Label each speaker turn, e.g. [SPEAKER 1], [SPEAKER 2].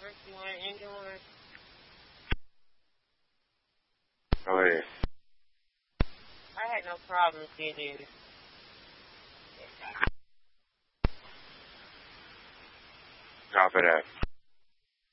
[SPEAKER 1] You want it indoor?
[SPEAKER 2] Go ahead.
[SPEAKER 1] I had no problem getting it.
[SPEAKER 2] Copy that.